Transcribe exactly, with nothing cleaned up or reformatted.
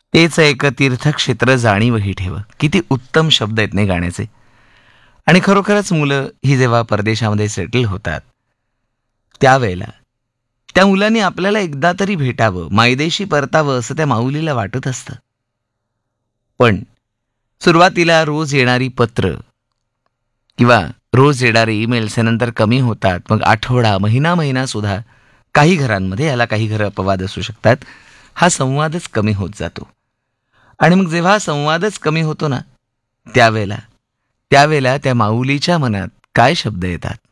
तेच एक तीर्थक्षेत्र जाणीवही ठेव. किती उत्तम शब्द आहेत नाही गाण्याचे. आणि खरोखरच मुलं ही जेव्हा परदेशामध्ये सेटल होतात त्यावेळेला त्या मुलांनी आपल्याला एकदा तरी भेटावं, मायदेशी परतावं असं त्या माऊलीला वाटत असतं. पण सुरुवातीला रोज येणारी पत्र किंवा रोज येणारे ईमेल्स नंतर कमी होतात. मग आठवडा, महिना महिना सुद्धा काही घरांमध्ये, याला काही घरं अपवाद असू शकतात, हा संवादच कमी होत जातो. आणि मग जेव्हा संवादच कमी होतो ना त्यावेळेला त्यावेळेला त्या माऊलीच्या मनात काय शब्द येतात?